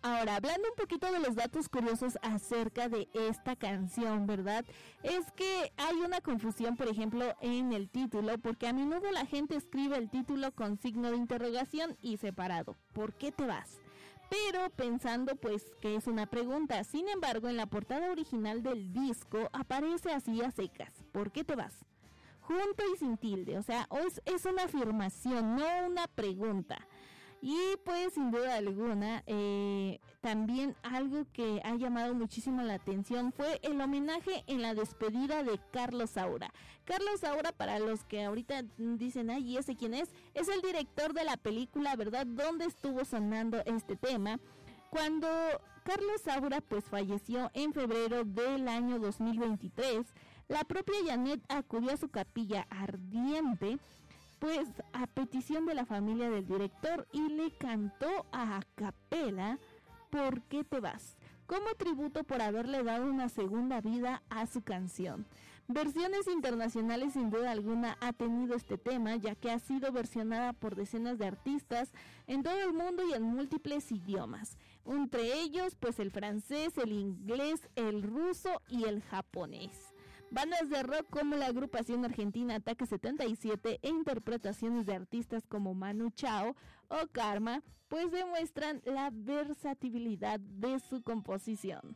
Ahora, hablando un poquito de los datos curiosos acerca de esta canción, ¿verdad? Es que hay una confusión, por ejemplo, en el título, porque a menudo la gente escribe el título con signo de interrogación y separado. ¿Por qué te vas? Pero pensando pues que es una pregunta. Sin embargo, en la portada original del disco aparece así a secas. ¿Por qué te vas? Junto y sin tilde, o sea, es una afirmación, no una pregunta. Y pues sin duda alguna, también algo que ha llamado muchísimo la atención fue el homenaje en la despedida de Carlos Saura. Carlos Saura, para los que ahorita dicen, ay, ¿y ese quién es? Es el director de la película, ¿verdad? Donde estuvo sonando este tema. Cuando Carlos Saura pues falleció en febrero del año 2023, la propia Janet acudió a su capilla ardiente, pues a petición de la familia del director, y le cantó a capela ¿Por qué te vas?, como tributo por haberle dado una segunda vida a su canción. Versiones internacionales sin duda alguna ha tenido este tema, ya que ha sido versionada por decenas de artistas en todo el mundo y en múltiples idiomas, entre ellos pues el francés, el inglés, el ruso y el japonés. Bandas de rock como la agrupación argentina Ataque 77 e interpretaciones de artistas como Manu Chao o Karma pues demuestran la versatilidad de su composición.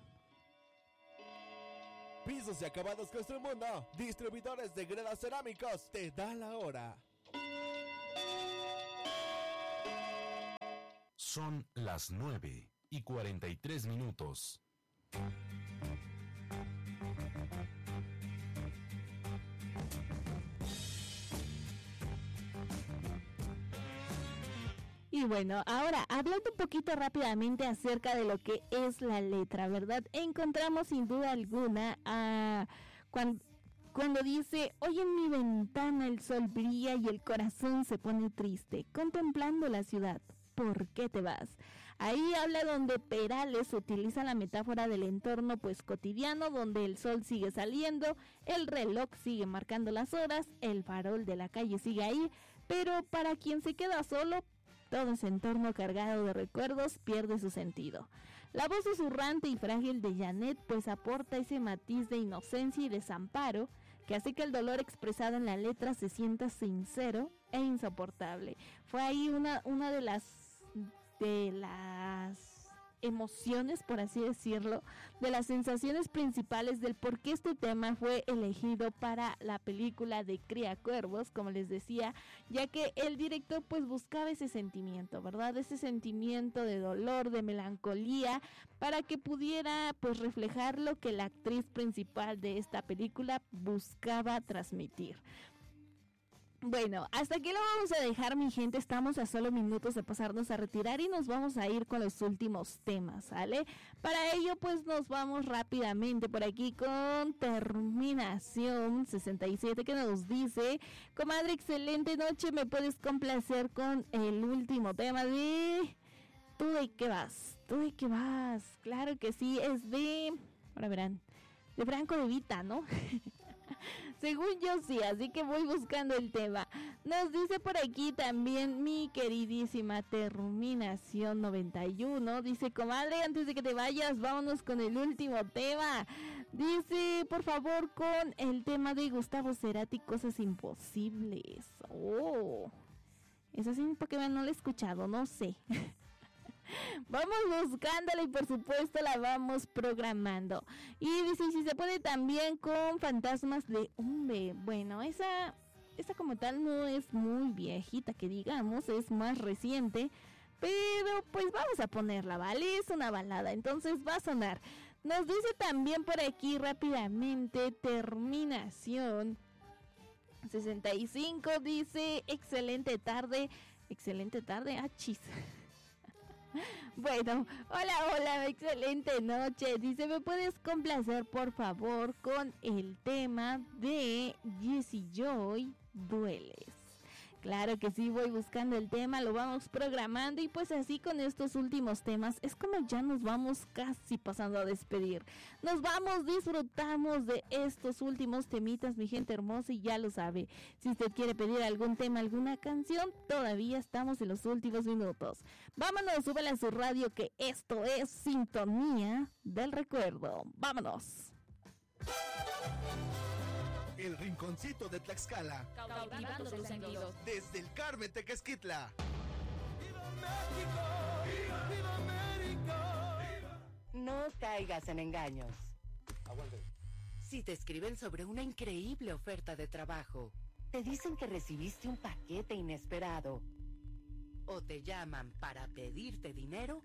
Pisos y acabados Construmundo, distribuidores de gredas cerámicos, te da la hora. Son las 9:43. Y bueno, ahora hablando un poquito rápidamente acerca de lo que es la letra, ¿verdad? Encontramos sin duda alguna cuando dice: hoy en mi ventana el sol brilla y el corazón se pone triste, contemplando la ciudad. ¿Por qué te vas? Ahí habla donde Perales utiliza la metáfora del entorno pues cotidiano, donde el sol sigue saliendo, el reloj sigue marcando las horas, el farol de la calle sigue ahí, pero para quien se queda solo, todo ese entorno cargado de recuerdos pierde su sentido. La voz susurrante y frágil de Janet pues aporta ese matiz de inocencia y desamparo que hace que el dolor expresado en la letra se sienta sincero e insoportable. Fue ahí una de las emociones, por así decirlo, de las sensaciones principales del por qué este tema fue elegido para la película de Criacuervos, como les decía, ya que el director pues buscaba ese sentimiento, ¿verdad? Ese sentimiento de dolor, de melancolía, para que pudiera pues reflejar lo que la actriz principal de esta película buscaba transmitir. Bueno, hasta aquí lo vamos a dejar, mi gente. Estamos a solo minutos de pasarnos a retirar y nos vamos a ir con los últimos temas, ¿sale? Para ello, pues nos vamos rápidamente por aquí con Terminación 67, que nos dice: comadre, excelente noche, ¿me puedes complacer con el último tema de ¿Tú de qué vas? ¿Tú de qué vas? Claro que sí, es de... ahora verán, de Franco De Vita, ¿no? Según yo sí, así que voy buscando el tema. Nos dice por aquí también mi queridísima Terminación 91. Dice: comadre, antes de que te vayas, vámonos con el último tema. Dice, por favor, con el tema de Gustavo Cerati, Cosas Imposibles. Oh, esa sí, porque no la he escuchado, no sé. Vamos buscándola y por supuesto la vamos programando. Y dice, si se puede también con Fantasmas de Umbe. Bueno, esa como tal no es muy viejita, que digamos, es más reciente, pero pues vamos a ponerla, ¿vale? Es una balada, entonces va a sonar. Nos dice también por aquí rápidamente Terminación 65, dice: excelente tarde, achis. Bueno, hola, excelente noche. Dice: ¿me puedes complacer por favor con el tema de Jessie Joy, Dueles? Claro que sí, voy buscando el tema, lo vamos programando y pues así con estos últimos temas es como ya nos vamos casi pasando a despedir. Nos vamos, disfrutamos de estos últimos temitas, mi gente hermosa, y ya lo sabe. Si usted quiere pedir algún tema, alguna canción, todavía estamos en los últimos minutos. Vámonos, súbele a su radio que esto es Sintonía del Recuerdo. Vámonos. El rinconcito de Tlaxcala, Cautivando tus sentidos. desde el Carmen Tequesquitla. ¡Viva México! ¡Viva América! No caigas en engaños. Si te escriben sobre una increíble oferta de trabajo, te dicen que recibiste un paquete inesperado, o te llaman para pedirte dinero,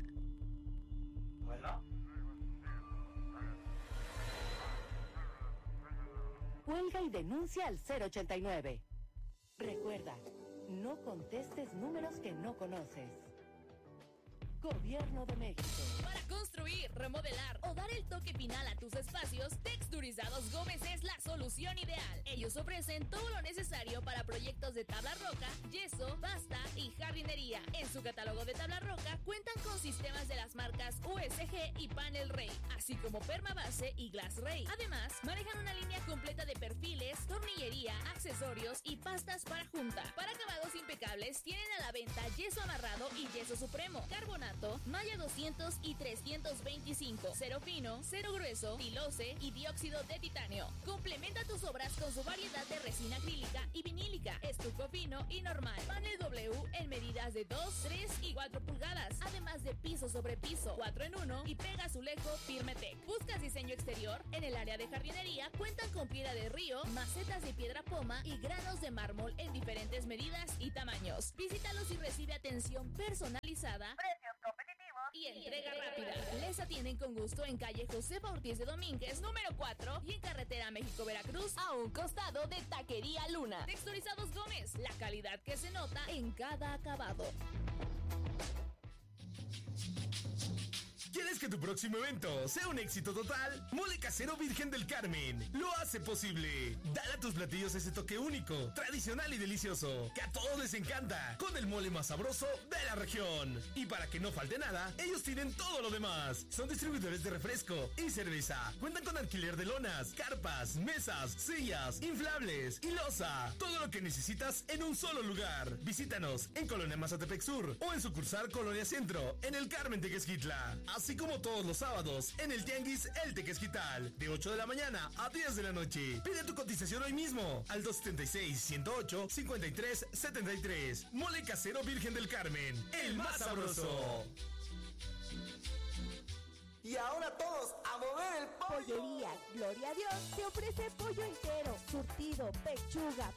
cuelga y denuncia al 089. Recuerda, no contestes números que no conoces. Gobierno de México. Para construir, remodelar o dar el toque final a tus espacios, Texturizados Gómez es la solución ideal. Ellos ofrecen todo lo necesario para proyectos de tabla roca, yeso, pasta y jardinería. En su catálogo de tabla roca cuentan con sistemas de las marcas USG y Panel Rey, así como Permabase y Glass Rey. Además, manejan una línea completa de perfiles, tornillería, accesorios y pastas para junta. Para acabados impecables, tienen a la venta yeso amarrado y yeso supremo, carbonato, malla 200 y 325, cero fino, cero grueso, tilose y dióxido de titanio. Complementa tus obras con su variedad de resina acrílica y vinílica, estuco fino y normal. Panel W en medidas de 2, 3 y 4 pulgadas, además de piso sobre piso, 4 en 1 y pega azulejo Firmetec. ¿Buscas diseño exterior? En el área de jardinería cuentan con piedra de río, macetas de piedra poma y granos de mármol en diferentes medidas y tamaños. Visítalos y recibe atención personalizada, precios competitivos y entrega rápida. Les atienden con gusto en calle Josefa Ortiz de Domínguez, número 4, y en carretera México-Veracruz, a un costado de Taquería Luna. Texturizados Gómez, la calidad que se nota en cada acabado. ¿Quieres que tu próximo evento sea un éxito total? Mole Casero Virgen del Carmen lo hace posible. Dale a tus platillos ese toque único, tradicional y delicioso, que a todos les encanta, con el mole más sabroso de la región. Y para que no falte nada, ellos tienen todo lo demás. Son distribuidores de refresco y cerveza. Cuentan con alquiler de lonas, carpas, mesas, sillas, inflables y loza. Todo lo que necesitas en un solo lugar. Visítanos en Colonia Mazatepec Sur o en sucursal Colonia Centro, en el Carmen Tequesquitla. Así como todos los sábados en el Tianguis El Tequesquital, de 8 de la mañana a 10 de la noche. Pide tu cotización hoy mismo al 276-108-5373. Mole Casero Virgen del Carmen, el más sabroso. Y ahora todos a mover el pollo. Pollería Gloria a Dios te ofrece pollo entero, surtido, pechuga,